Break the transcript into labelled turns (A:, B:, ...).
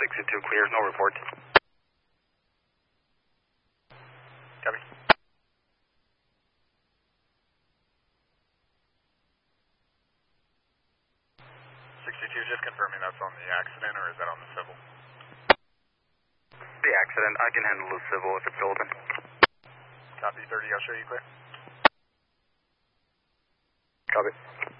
A: 62 clear, no report.
B: Copy. 62, just confirming that's on the accident, or is that on the civil?
A: The accident, I can handle the civil if it's open.
B: Copy 30, I'll show you clear.
A: Copy.